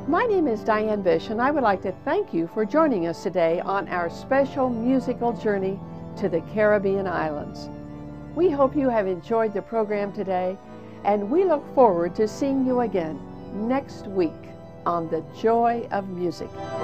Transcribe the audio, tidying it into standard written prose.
My name is Diane Bish, and I would like to thank you for joining us today on our special musical journey to the Caribbean islands. We hope you have enjoyed the program today, and we look forward to seeing you again next week on The Joy of Music.